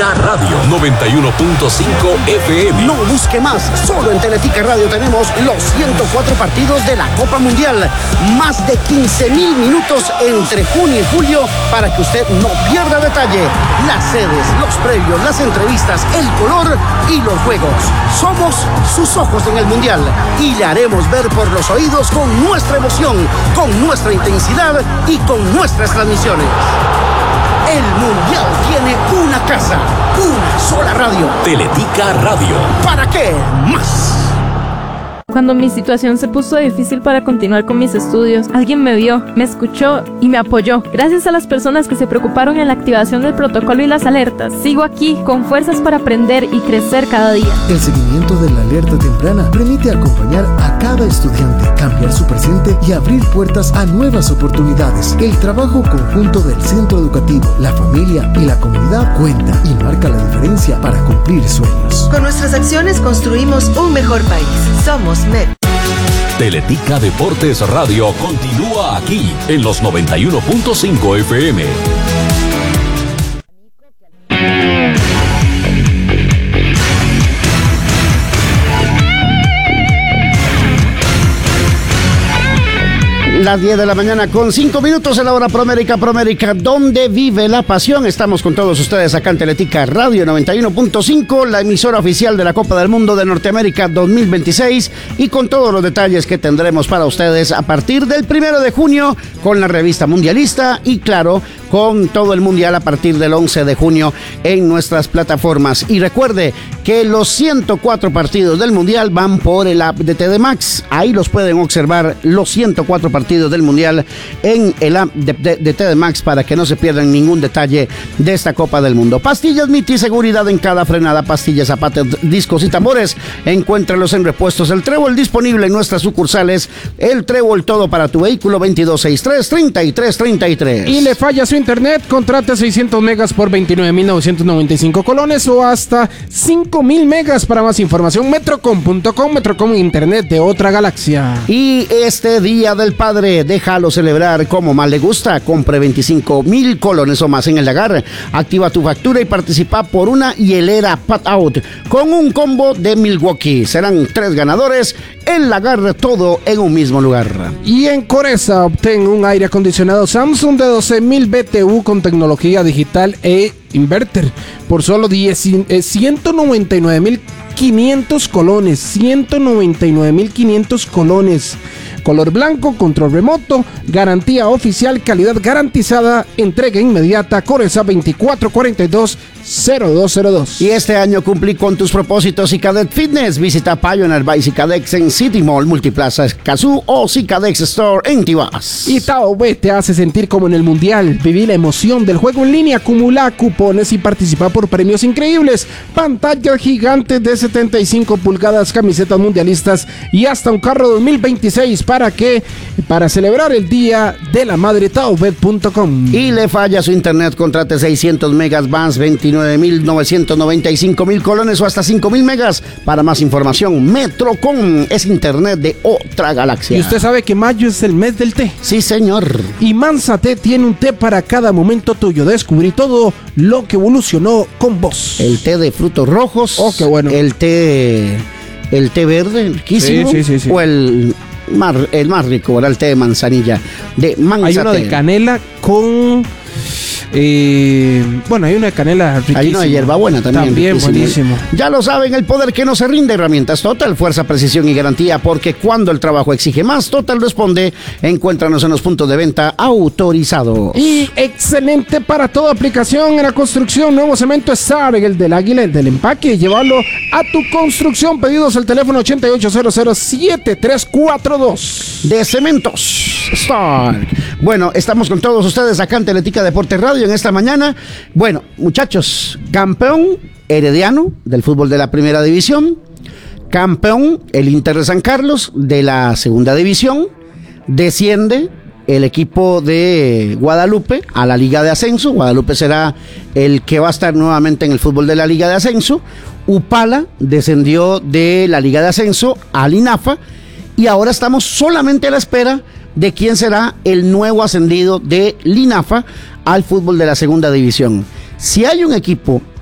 Teletica Radio 91.5 FM. No busque más, solo en Teletica Radio tenemos los 104 partidos de la Copa Mundial. Más de 15,000 minutos entre junio y julio para que usted no pierda detalle. Las sedes, los previos, las entrevistas, el color y los juegos. Somos sus ojos en el Mundial y le haremos ver por los oídos con nuestra emoción, con nuestra intensidad y con nuestras transmisiones. El Mundial tiene una casa, una sola radio. Teletica Radio. ¿Para qué más? Cuando mi situación se puso difícil para continuar con mis estudios, alguien me vio, me escuchó y me apoyó. Gracias a las personas que se preocuparon en la activación del protocolo y las alertas, sigo aquí con fuerzas para aprender y crecer cada día. El seguimiento de la alerta temprana permite acompañar a cada estudiante, cambiar su presente y abrir puertas a nuevas oportunidades. El trabajo conjunto del centro educativo, la familia y la comunidad cuenta y marca la diferencia para cumplir sueños. Con nuestras acciones construimos un mejor país. Somos MEP. Teletica Deportes Radio continúa aquí en los 91.5 FM. Las 10 de la mañana con 5 minutos en la hora Promérica, donde vive la pasión. Estamos con todos ustedes acá en Teletica Radio 91.5, la emisora oficial de la Copa del Mundo de Norteamérica 2026, y con todos los detalles que tendremos para ustedes a partir del 1 de junio con la revista mundialista y claro, con todo el mundial a partir del 11 de junio en nuestras plataformas. Y recuerde que los 104 partidos del mundial van por el app de TD Max. Ahí los pueden observar los 104 partidos del mundial en el app de TD Max para que no se pierdan ningún detalle de esta Copa del Mundo. Pastillas Miti, seguridad en cada frenada, pastillas, zapatos, discos y tambores. Encuéntralos en Repuestos El Trébol, disponible en nuestras sucursales. El Trébol, todo para tu vehículo, 2263-3333. Y le falla su internet, contrate 600 megas por 29,995 colones o hasta 5,000 megas. Para más información, metrocom.com, Metrocom, internet de otra galaxia. Y este Día del Padre, déjalo celebrar como más le gusta. Compre 25,000 colones o más en el Lagar. Activa tu factura y participa por una hielera Pat Out con un combo de Milwaukee. Serán 3 ganadores. El Lagar, todo en un mismo lugar. Y en Coresa, obtén un aire acondicionado Samsung de 12,000 BTU con tecnología digital e inverter por solo 199,500 colones. 199,500 colones. Color blanco, control remoto, garantía oficial, calidad garantizada, entrega inmediata. Coresa 2442-0202. Y este año cumplí con tus propósitos Cicadex Fitness. Visita Pioneer by Cicadex en City Mall, Multiplaza Escazú o Cicadex Store en Tibás. Y Tao B te hace sentir como en el Mundial. Viví la emoción del juego en línea, acumula cupones y participa por premios increíbles. Pantallas gigantes de 75 pulgadas, camisetas mundialistas y hasta un carro 2026. Para celebrar el Día de la Madre, taobet.com. Y le falla su internet, contrate 600 megas más, 29,995 colones o hasta 5,000 megas. Para más información, Metrocom es internet de otra galaxia. Y usted sabe que mayo es el mes del té. Sí, señor. Y Mansa Té tiene un té para cada momento tuyo. Descubrí todo lo que evolucionó con vos. El té de frutos rojos. Oh, qué bueno. El té verde, riquísimo. Sí. O el más rico era el té de manzanilla, de manzate. Hay uno de canela con hay uno de canela riquísimo. Hay uno de hierbabuena también buenísimo. Ya lo saben, el poder que no se rinde. Herramientas Total, fuerza, precisión y garantía, porque cuando el trabajo exige más, Total responde. Encuéntranos en los puntos de venta autorizados. Y excelente para toda aplicación en la construcción, nuevo cemento Star, el del águila, el del empaque. Llévalo a tu construcción. Pedidos al teléfono 88007342. De Cementos Star. Bueno, estamos con todos ustedes acá en Teletica Deportes Radio en esta mañana. Bueno, muchachos, campeón Herediano del fútbol de la primera división, campeón el Inter de San Carlos de la segunda división, desciende el equipo de Guadalupe a la Liga de Ascenso. Guadalupe será el que va a estar nuevamente en el fútbol de la Liga de Ascenso. Upala descendió de la Liga de Ascenso al INAFA y ahora estamos solamente a la espera de quién será el nuevo ascendido de Linafa al fútbol de la segunda división. Si hay un equipo